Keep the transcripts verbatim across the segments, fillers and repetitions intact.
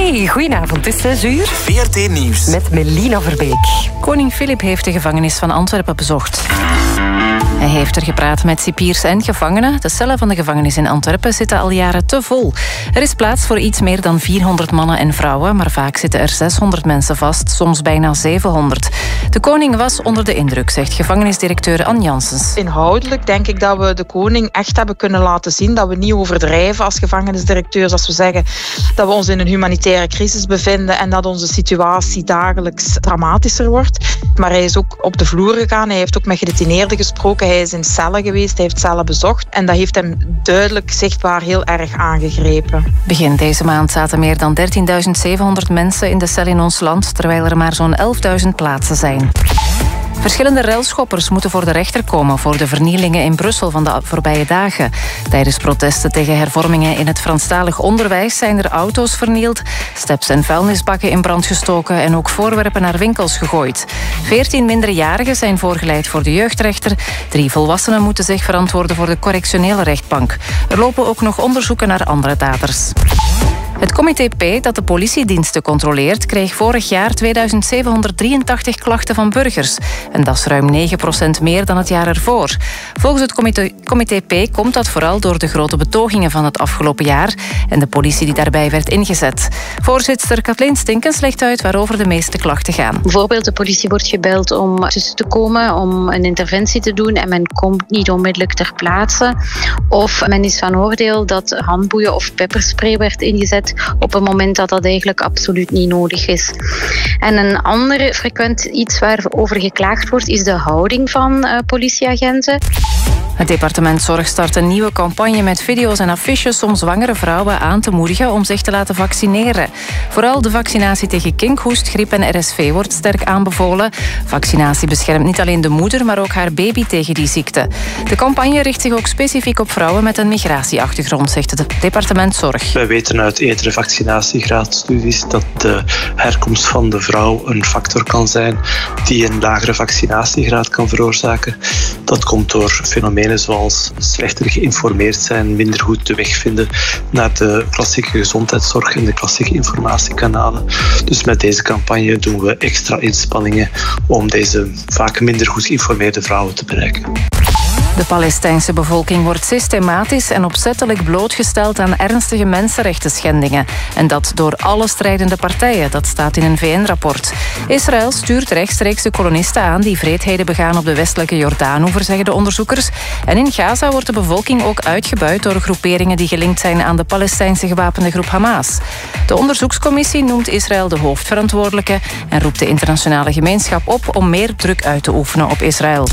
Hey, goedenavond. Het is zes uur. V R T Nieuws. Met Melina Verbeek. Koning Filip heeft de gevangenis van Antwerpen bezocht. Hij heeft er gepraat met cipiers en gevangenen. De cellen van de gevangenis in Antwerpen zitten al jaren te vol. Er is plaats voor iets meer dan vierhonderd mannen en vrouwen, maar vaak zitten er zeshonderd mensen vast, soms bijna zevenhonderd. De koning was onder de indruk, zegt gevangenisdirecteur Anne Janssens. Inhoudelijk denk ik dat we de koning echt hebben kunnen laten zien dat we niet overdrijven als gevangenisdirecteurs als we zeggen dat we ons in een humanitaire crisis bevinden en dat onze situatie dagelijks dramatischer wordt. Maar hij is ook op de vloer gegaan, hij heeft ook met gedetineerden gesproken, hij is in cellen geweest, hij heeft cellen bezocht en dat heeft hem duidelijk zichtbaar heel erg aangegrepen. Begin deze maand zaten meer dan dertienduizend zevenhonderd mensen in de cel in ons land, terwijl er maar zo'n elfduizend plaatsen zijn. Verschillende relschoppers moeten voor de rechter komen voor de vernielingen in Brussel van de voorbije dagen. Tijdens protesten tegen hervormingen in het Franstalig onderwijs zijn er auto's vernield, steps en vuilnisbakken in brand gestoken en ook voorwerpen naar winkels gegooid. Veertien minderjarigen zijn voorgeleid voor de jeugdrechter. Drie volwassenen moeten zich verantwoorden voor de correctionele rechtbank. Er lopen ook nog onderzoeken naar andere daders. Het comité P, dat de politiediensten controleert, kreeg vorig jaar tweeduizend zevenhonderddrieëntachtig klachten van burgers. En dat is ruim negen procent meer dan het jaar ervoor. Volgens het comité, comité P komt dat vooral door de grote betogingen van het afgelopen jaar en de politie die daarbij werd ingezet. Voorzitter Kathleen Stinkens legt uit waarover de meeste klachten gaan. Bijvoorbeeld de politie wordt gebeld om tussen te komen, om een interventie te doen en men komt niet onmiddellijk ter plaatse. Of men is van oordeel dat handboeien of pepperspray werd ingezet op een moment dat dat eigenlijk absoluut niet nodig is. En een ander frequent iets waarover geklaagd wordt is de houding van uh, politieagenten. Het departement Zorg start een nieuwe campagne met video's en affiches om zwangere vrouwen aan te moedigen om zich te laten vaccineren. Vooral de vaccinatie tegen kinkhoest, griep en R S V wordt sterk aanbevolen. Vaccinatie beschermt niet alleen de moeder, maar ook haar baby tegen die ziekte. De campagne richt zich ook specifiek op vrouwen met een migratieachtergrond, zegt het departement Zorg. Wij weten uit eerdere vaccinatiegraadstudies dat de herkomst van de vrouw een factor kan zijn die een lagere vaccinatiegraad kan veroorzaken. Dat komt door fenomenen zoals slechter geïnformeerd zijn, minder goed de weg vinden naar de klassieke gezondheidszorg en de klassieke informatiekanalen. Dus met deze campagne doen we extra inspanningen om deze vaak minder goed geïnformeerde vrouwen te bereiken. De Palestijnse bevolking wordt systematisch en opzettelijk blootgesteld aan ernstige mensenrechtenschendingen. En dat door alle strijdende partijen, dat staat in een V N-rapport. Israël stuurt rechtstreeks de kolonisten aan die wreedheden begaan op de westelijke Jordaanoever, zeggen de onderzoekers. En in Gaza wordt de bevolking ook uitgebuit door groeperingen die gelinkt zijn aan de Palestijnse gewapende groep Hamas. De onderzoekscommissie noemt Israël de hoofdverantwoordelijke en roept de internationale gemeenschap op om meer druk uit te oefenen op Israël.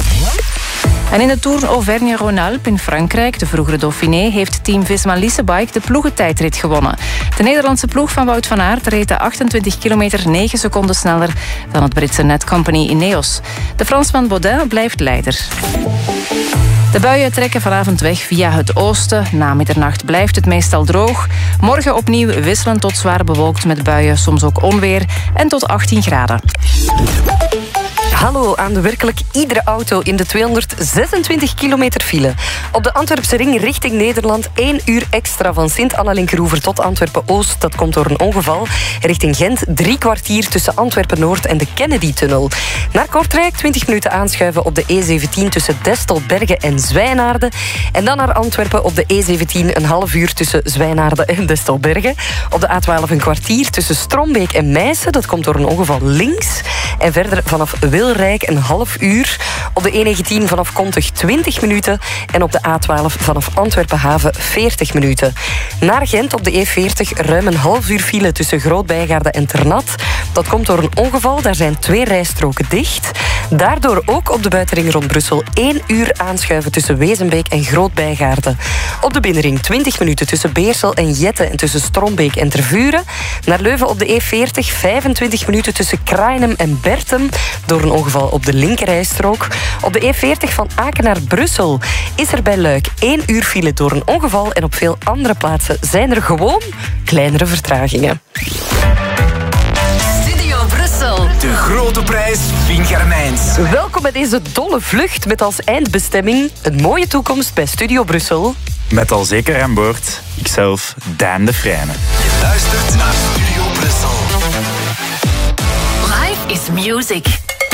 En in de Tour Auvergne-Rhône-Alpes in Frankrijk, de vroegere Dauphiné, heeft team Visma Leasebike de ploegentijdrit gewonnen. De Nederlandse ploeg van Wout van Aert reed de achtentwintig kilometer negen seconden sneller dan het Britse netcompany Ineos. De Fransman Baudin blijft leider. De buien trekken vanavond weg via het oosten. Na middernacht blijft het meestal droog. Morgen opnieuw wisselend tot zwaar bewolkt met buien, soms ook onweer en tot achttien graden. Hallo aan de werkelijk iedere auto in de tweehonderdzesentwintig kilometer file. Op de Antwerpse ring richting Nederland één uur extra van Sint-Anna-Linkeroever tot Antwerpen-Oost. Dat komt door een ongeval. Richting Gent drie kwartier tussen Antwerpen-Noord en de Kennedy-tunnel. Naar Kortrijk twintig minuten aanschuiven op de E zeventien tussen Destelbergen en Zwijnaarden. En dan naar Antwerpen op de E zeventien een half uur tussen Zwijnaarden en Destelbergen. Op de A twaalf een kwartier tussen Strombeek en Meissen. Dat komt door een ongeval links. En verder vanaf Wilrijk een half uur. Op de E negentien vanaf Kontig twintig minuten. En op de A twaalf vanaf Antwerpen-Haven veertig minuten. Naar Gent op de E veertig ruim een half uur file tussen Groot-Bijgaarden en Ternat. Dat komt door een ongeval. Daar zijn twee rijstroken dicht. Daardoor ook op de buitenring rond Brussel één uur aanschuiven tussen Wezenbeek en Groot-Bijgaarden. Op de binnenring twintig minuten tussen Beersel en Jette en tussen Strombeek en Tervuren. Naar Leuven op de E veertig vijfentwintig minuten tussen Krainem en Bertem door een ongeval op de linkerrijstrook. Op de E veertig van Aken naar Brussel is er bij Luik één uur file door een ongeval en op veel andere plaatsen zijn er gewoon kleinere vertragingen. De grote prijs Vingermijns. Welkom bij deze dolle vlucht met als eindbestemming een mooie toekomst bij Studio Brussel. Met al zeker aan boord, ikzelf, Daan de Vrijne. Je luistert naar Studio Brussel. Music.